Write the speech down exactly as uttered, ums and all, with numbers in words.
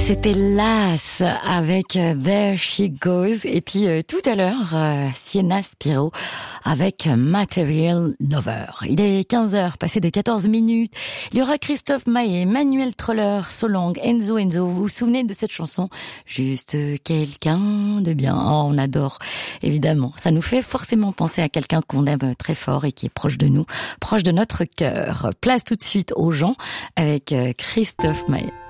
C'était Lass avec There She Goes. Et puis euh, tout à l'heure, euh, Sienna Spiro avec Material Lover. Il est quinze heures, passé de quatorze minutes. Il y aura Christophe Maé, Manuel Troller, Solang, Enzo Enzo. Vous vous souvenez de cette chanson? Juste quelqu'un de bien. Oh, on adore, évidemment. Ça nous fait forcément penser à quelqu'un qu'on aime très fort et qui est proche de nous, proche de notre cœur. Place tout de suite aux gens avec Christophe Maé.